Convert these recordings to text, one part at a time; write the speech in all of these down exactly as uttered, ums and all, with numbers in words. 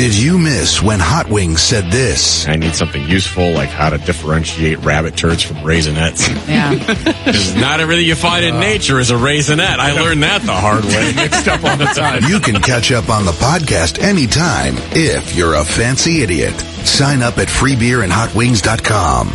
Did you miss when Hot Wings said this? I need something useful, like how to differentiate rabbit turds from raisinets. Yeah. Because not everything you find in nature is a raisinette. I learned that the hard way. Mixed up all the time. You can catch up on the podcast anytime if you're a fancy idiot. Sign up at free beer and hot wings dot com.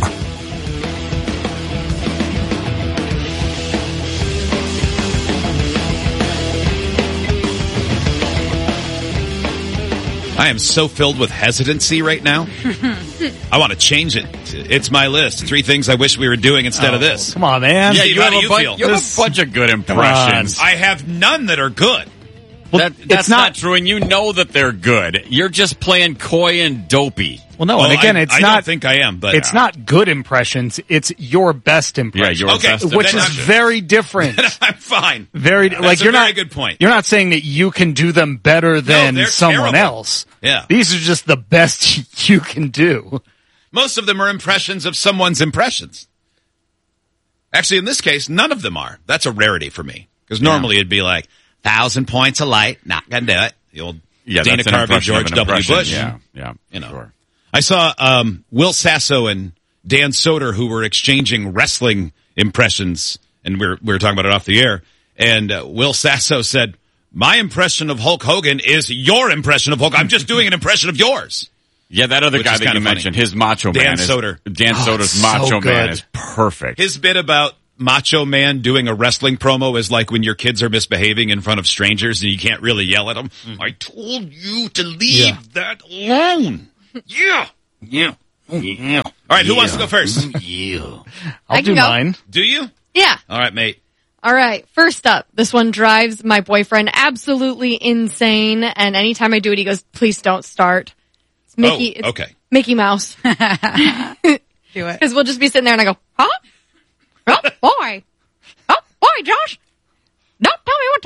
I am so filled with hesitancy right now. I want to change it. It's my list. Three things I wish we were doing instead oh, of this. Come on, man. Yeah, Steve, you how have, do a, you bu- feel? you have a bunch of good impressions. I have none that are good. Well, that, that's it's not, not true, and you know that they're good. You're just playing coy and dopey. Well, no, Well, and again, I, it's I not. don't think I am, but It's not good impressions. It's your best impression. Yeah, your Okay, best which is impression. very different. I'm fine. Very That's like a you're very not. good point. You're not saying that you can do them better than they're someone terrible. else. Yeah. These are just the best you can do. Most of them are impressions of someone's impressions. Actually, in this case, none of them are. That's a rarity for me. Because normally it'd be like, thousand points of light, not gonna do it. The old Yeah, Dana that's an Carvey, impression of George an W. impression. Bush. Yeah, yeah, You know. sure. I saw um, Will Sasso and Dan Soder, who were exchanging wrestling impressions, and we were, we were talking about it off the air. And uh, Will Sasso said, my impression of Hulk Hogan is your impression of Hulk. I'm just doing an impression of yours. Yeah, that other Which guy is that you kinda funny. mentioned, his Macho Dan Man. is- Soder. Dan Oh, Soder's it's Macho so Man good. is perfect. His bit about Macho Man doing a wrestling promo is like when your kids are misbehaving in front of strangers and you can't really yell at them. Mm. I told you to leave Yeah. that alone. Yeah. Yeah. Yeah. All right, who wants to go first? Yeah. I'll I do can go. mine. Do you? Yeah. All right, mate. All right. First up, this one drives my boyfriend absolutely insane. And anytime I do it, he goes, please don't start. It's Mickey. Oh, it's okay. Mickey Mouse. Do it. Because we'll just be sitting there and I go, huh? Oh, boy. Oh, boy, Josh. Don't tell me what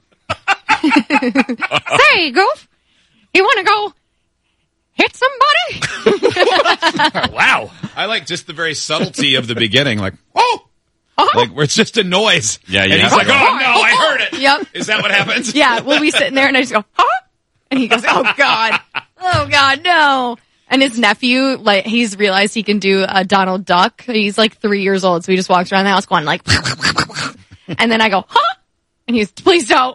to do. Say, Goof, you want to go hit somebody? Wow. I like just the very subtlety of the beginning, like, oh! Uh-huh. Like, where it's just a noise. Yeah, you And he's have like, to oh, go. no, I heard it. Yep. Is that what happens? Yeah, we'll be sitting there and I just go, huh? And he goes, oh, God. Oh, God, no. And his nephew, like, he's realized he can do a Donald Duck. He's like three years old, so he just walks around the house going like, and then I go, huh? And he's, please don't.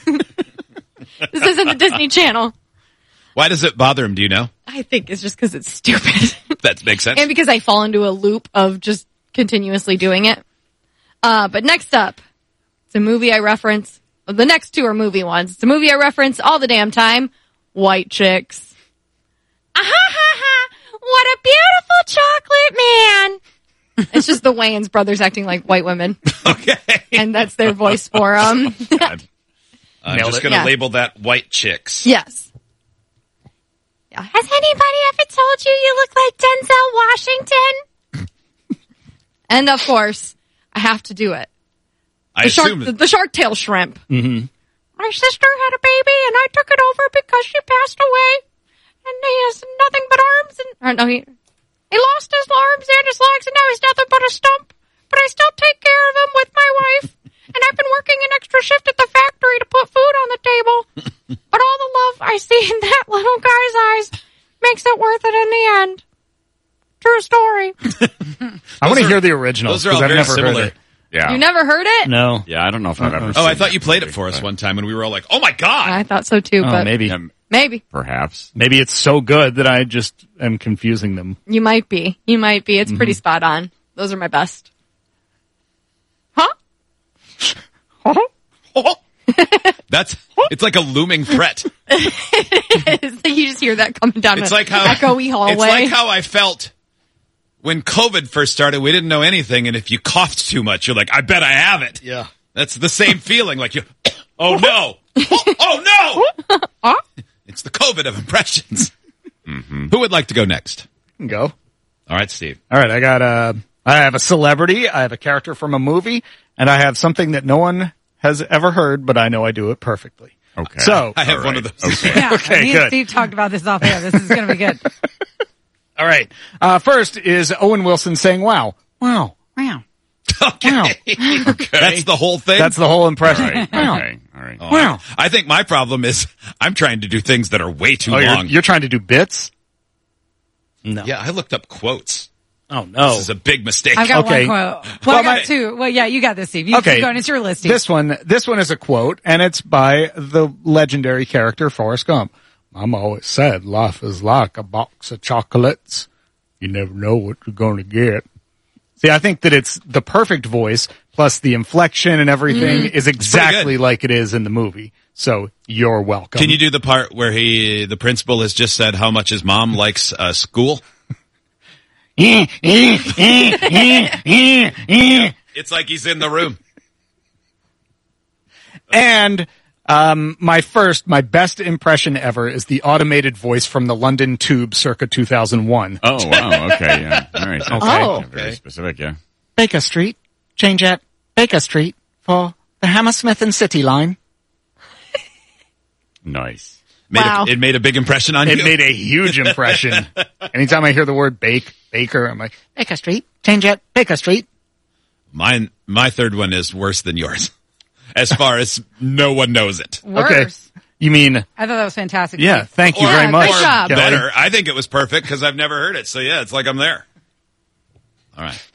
This isn't the Disney Channel. Why does it bother him, do you know? I think it's just because it's stupid. That makes sense. And because I fall into a loop of just continuously doing it. Uh, but next up, it's a movie I reference. Well, the next two are movie ones. It's a movie I reference all the damn time. White Chicks. Ah ha ha ha! What a beautiful chocolate man! It's just the Wayans brothers acting like white women. Okay. And that's their voice for them. I'm Nailed just it. going to Yeah. label that White Chicks. Yes. Yeah. Has anybody ever told you you look like Denzel Washington? And of course, I have to do it. I The shark, assume the, that, the shark tail shrimp. Mm-hmm. My sister had a baby and I took it over because she passed away. And he has nothing but arms and, or no, he, he lost his arms and his legs and now he's nothing but a stump. But I still take care of him with my wife. And I've been working an extra shift at the factory to put food on the table. But all the love I see in that little guy's eyes makes it worth it in the end. True story. I want to are- hear the original. those are all 'cause I've very never similar. heard it. Yeah. You never heard it? No. Yeah, I don't know if I've ever Uh-uh. seen oh, I thought you that played it movie, for us but one time and we were all like, oh my God. I thought so too, Oh, but maybe. Yeah, maybe. perhaps. Maybe it's so good that I just am confusing them. You might be. You might be. It's pretty spot on. Those are my best. Huh? That's, it's like a looming threat. You just hear that coming down It's an like how, echoey hallway. it's like how I felt when COVID first started. We didn't know anything. And if you coughed too much, you're like, I bet I have it. Yeah. That's the same feeling. Like you, oh no. Oh, oh no. Huh? It's the COVID of impressions. Mm-hmm. Who would like to go next? Go. All right, Steve. All right, I got a, I have a celebrity, I have a character from a movie, and I have something that no one has ever heard, but I know I do it perfectly. Okay. So, I have All one right. of those. Okay. Yeah, Okay, me good. and Steve talked about this off air. This is going to be good. all right. Uh, first is Owen Wilson saying, wow, wow. Wow. Okay. Wow. That's the whole thing. That's the whole impression. All right. Wow. Okay. All right. Oh, Wow. I, I think my problem is I'm trying to do things that are way too Oh, you're, long. you're trying to do bits? No. Yeah, I looked up quotes. Oh, no. This is a big mistake. I've got Okay. one quote. Well, Well, I got my- two. Well, yeah, you got this, Steve. You Okay. keep going. It's your list, Steve. This one, this one is a quote, and it's by the legendary character Forrest Gump. Mama always said, life is like a box of chocolates. You never know what you're going to get. See, I think that it's the perfect voice, plus the inflection and everything Mm-hmm. is exactly good. like it is in the movie. So you're welcome. Can you do the part where he, the principal has just said how much his mom likes uh, school? It's like he's in the room. And um, my first, my best impression ever is the automated voice from the London Tube circa two thousand one. Oh, wow. Okay, yeah. All right. That's Oh. very specific, yeah. Baker Street, change at Baker Street for the Hammersmith and City line. Nice. Made Wow. a, it made a big impression on It you. made a huge impression. Anytime I hear the word bake, Baker, I'm like, Baker Street, change at Baker Street. Mine, my third one is worse than yours, as far as no one knows it. Worse. Okay. You mean, I thought that was fantastic. yeah, Steve. thank you Or- very yeah, much. good job. Kelly. Better. I think it was perfect because I've never heard it. So yeah, it's like I'm there. All right.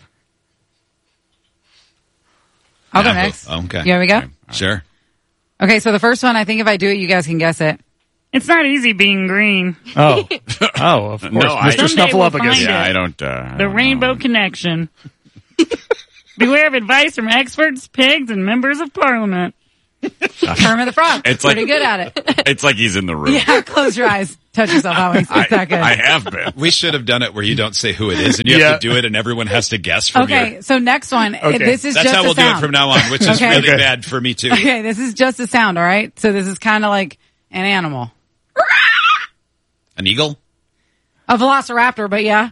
I'll go Yeah, next. okay. Here we go. Sure. Okay, so the first one, I think if I do it, you guys can guess it. It's not easy being green. Oh, oh, of course. No, I- Mister Someday we'll Snuffleupagus. find Yeah, it. I don't, uh, I The don't Rainbow know. Connection. Beware of advice from experts, pigs, and members of parliament. Kermit the Frog. It's Pretty like- good at it. It's like he's in the room. Yeah, close your eyes. Touch yourself, Alex. It's I, that good. I have been. We should have done it where you don't say who it is and you Yeah. have to do it and everyone has to guess from Okay, your... so next one. Okay. This is That's just how a we'll do sound. it from now on, which is Okay. really Okay. bad for me too. Okay, this is just a sound, all right? So this is kind of like an animal. An eagle? A velociraptor, but yeah.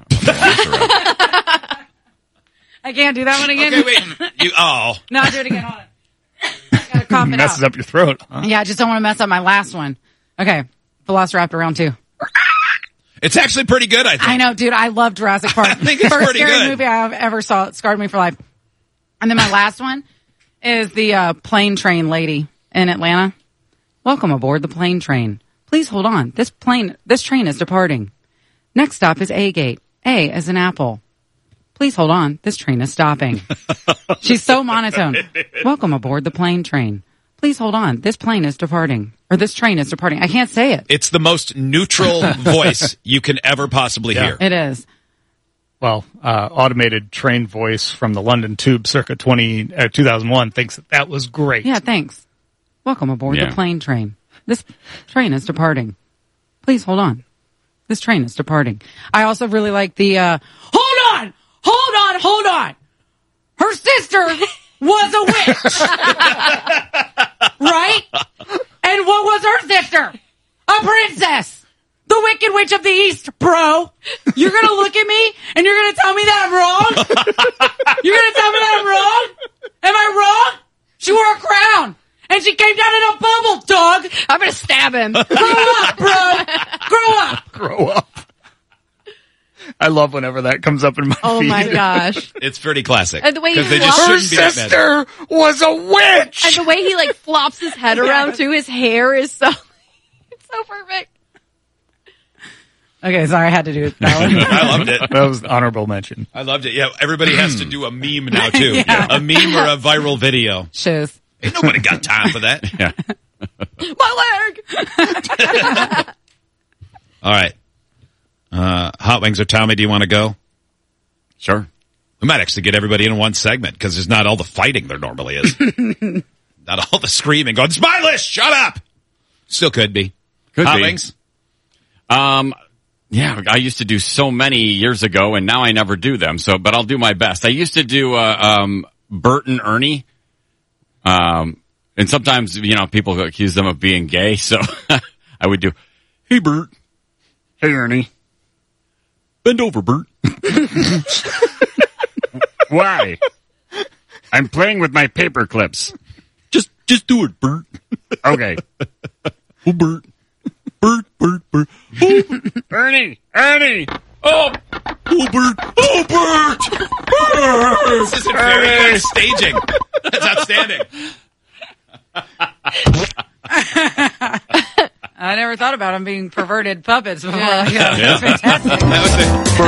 I can't do that one again. Okay, wait. You, oh. No, I'll do it again. Hold on. Gotta cough it Messes out. up your throat. Huh? Yeah, I just don't want to mess up my last one. Okay, Velociraptor round two. It's actually pretty good, I think. I know, dude. I love Jurassic Park. I think it's First pretty scary good. movie I ever saw. It scarred me for life. And then my last one is the uh, plane train lady in Atlanta. Welcome aboard the plane train. Please hold on. This plane, this train is departing. Next stop is A Gate. A as an apple. Please hold on. This train is stopping. She's so monotone. Welcome aboard the plane train. Please hold on. This plane is departing. Or this train is departing. I can't say it. It's the most neutral voice you can ever possibly Yeah. hear. It is. Well, uh, automated train voice from the London Tube circa twenty, uh, two thousand one thinks that that was great. Yeah, thanks. Welcome aboard Yeah. the plane train. This train is departing. Please hold on. This train is departing. I also really like the, uh, hold on! Hold on! Hold on! Her sister was a witch! Right? And what was her sister? A princess! The Wicked Witch of the East, bro! You're gonna look at me and you're gonna tell me that I'm wrong? You're gonna tell me that I'm wrong? Am I wrong? She wore a crown! And she came down in a bubble, dog! I'm gonna stab him. Grow up, bro! Grow up! Grow up. I love whenever that comes up in my Oh feed. my gosh. It's pretty classic. And the way he Because they just flops- Her shouldn't be that mad. sister was a witch! And the way he like flops his head around too, his hair is so, it's so perfect. Okay, sorry, I had to do it that one. I loved it. That was honorable mention. I loved it. Yeah, everybody has to do a meme now too. Yeah. A meme or a viral video. Shoes. Ain't nobody got time for that. Yeah. My leg! All right. Uh, Hot Wings or Tommy, do you want to go? Sure. We might actually get everybody in one segment because there's not all the fighting there normally is. Not all the screaming going, it's my list, shut up! Still could be. Could Hot be. Wings? Um, yeah, I used to do so many years ago, and now I never do them. So, but I'll do my best. I used to do uh, um, Bert and Ernie, um, and sometimes you know people accuse them of being gay. So I would do, "Hey Bert, Hey, Ernie. bend over, Bert." Why? I'm playing with my paper clips. Just, just do it, Bert. Okay. Oh, Bert, Bert, Bert, Bert. Oh, Ernie! Ernie! oh, oh, Bert, oh, Bert, Bert. This is very good staging. That's outstanding. I never thought about them being perverted puppets before. Yeah. Yeah. Yeah. That's fantastic. That was it. For